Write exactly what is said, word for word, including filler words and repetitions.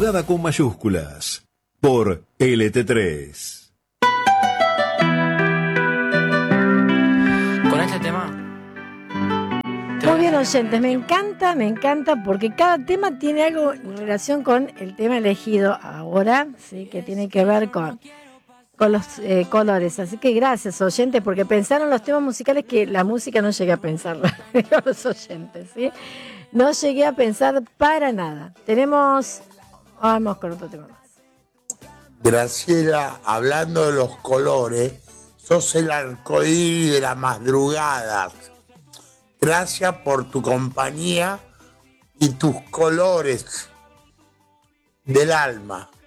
madrugada con mayúsculas, por L T tres. Con este tema. Muy bien, oyentes, me encanta, me encanta, porque cada tema tiene algo en relación con el tema elegido ahora, sí, que tiene que ver con, con los eh, colores. Así que gracias, oyentes, porque pensaron los temas musicales que la música no llegué a pensarla, los oyentes, ¿sí? No llegué a pensar para nada. Tenemos, vamos con otro tema más. Graciela, hablando de los colores, sos el arcoíris de las madrugadas. Gracias por tu compañía y tus colores del alma.